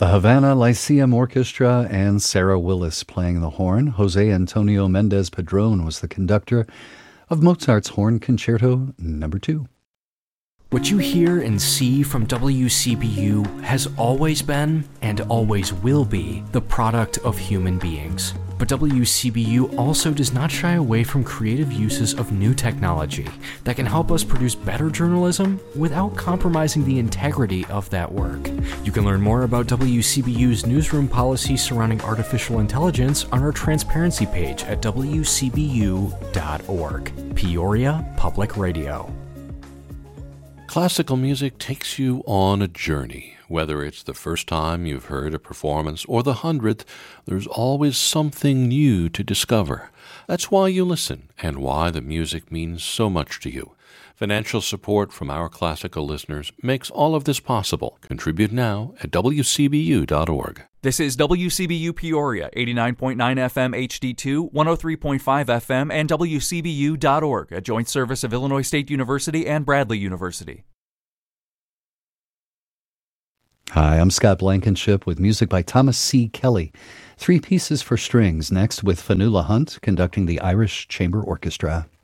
The Havana Lyceum Orchestra and Sarah Willis playing the horn. Jose Antonio Mendez Padron was the conductor of Mozart's Horn Concerto No. 2. What you hear and see from WCBU has always been, and always will be, the product of human beings. But WCBU also does not shy away from creative uses of new technology that can help us produce better journalism without compromising the integrity of that work. You can learn more about WCBU's newsroom policy surrounding artificial intelligence on our transparency page at wcbu.org. Peoria Public Radio. Classical music takes you on a journey. Whether it's the first time you've heard a performance or the 100th, there's always something new to discover. That's why you listen and why the music means so much to you. Financial support from our classical listeners makes all of this possible. Contribute now at wcbu.org. This is WCBU Peoria, 89.9 FM HD2, 103.5 FM, and WCBU.org, a joint service of Illinois State University and Bradley University. Hi, I'm Scott Blankenship with music by Thomas C. Kelly. 3 pieces for strings, next with Fanula Hunt conducting the Irish Chamber Orchestra.